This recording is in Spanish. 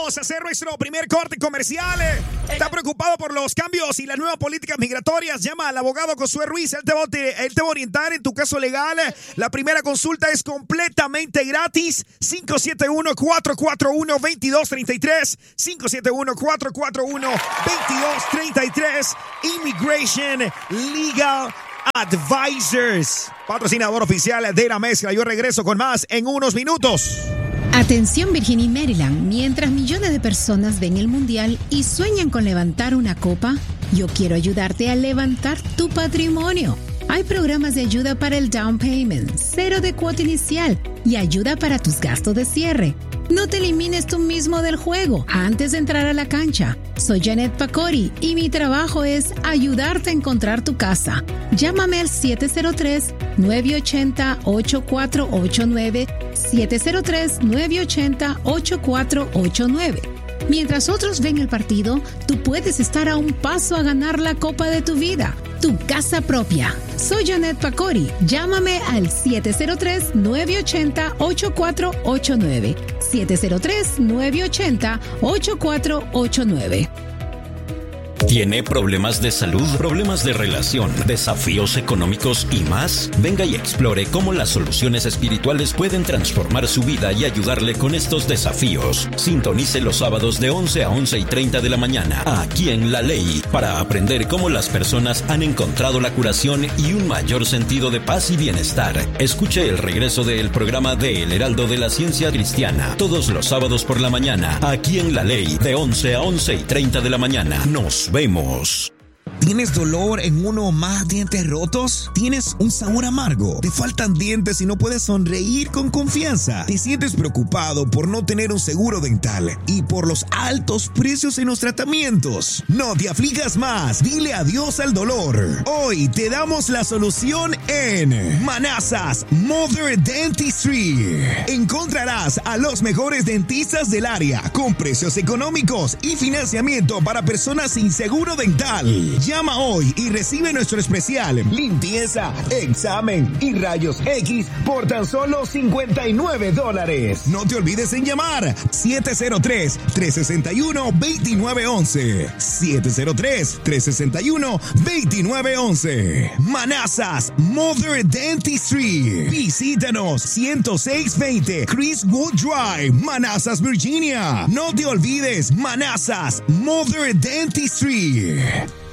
Vamos a hacer nuestro primer corte comercial. ¿Está preocupado por los cambios y las nuevas políticas migratorias? Llama al abogado Josué Ruiz. Él te va a orientar en tu caso legal. La primera consulta es completamente gratis. 571-441-2233. 571-441-2233. Immigration Legal Advisors. Patrocinador oficial de la mezcla. Yo regreso con más en unos minutos. Atención Virginia y Maryland, mientras millones de personas ven el mundial y sueñan con levantar una copa, yo quiero ayudarte a levantar tu patrimonio. Hay programas de ayuda para el down payment, 0 de cuota inicial y ayuda para tus gastos de cierre. No te elimines tú mismo del juego antes de entrar a la cancha. Soy Janet Pacori y mi trabajo es ayudarte a encontrar tu casa. Llámame al 703-980-8489, 703-980-8489. Mientras otros ven el partido, tú puedes estar a un paso a ganar la copa de tu vida, tu casa propia. Soy Janet Pacori. Llámame al 703-980-8489. 703-980-8489. ¿Tiene problemas de salud, problemas de relación, desafíos económicos y más? Venga y explore cómo las soluciones espirituales pueden transformar su vida y ayudarle con estos desafíos. Sintonice los sábados de 11 a 11:30 de la mañana, aquí en La Ley, para aprender cómo las personas han encontrado la curación y un mayor sentido de paz y bienestar. Escuche el regreso del programa de El Heraldo de la Ciencia Cristiana, todos los sábados por la mañana, aquí en La Ley, de 11 a 11:30 de la mañana. Nos vemos. ¿Tienes dolor en uno o más dientes rotos? ¿Tienes un sabor amargo? ¿Te faltan dientes y no puedes sonreír con confianza? ¿Te sientes preocupado por no tener un seguro dental y por los altos precios en los tratamientos? No te aflijas más. Dile adiós al dolor. Hoy te damos la solución en Manassas Mother Dentistry. Encontrarás a los mejores dentistas del área con precios económicos y financiamiento para personas sin seguro dental. Llama hoy y recibe nuestro especial limpieza, examen y rayos X por tan solo $59. No te olvides en llamar 703-361-2911. 703-361-2911. Manassas Mother Dentistry. Visítanos 10620 Chriswood Drive, Manassas, Virginia. No te olvides, Manassas Mother Dentistry.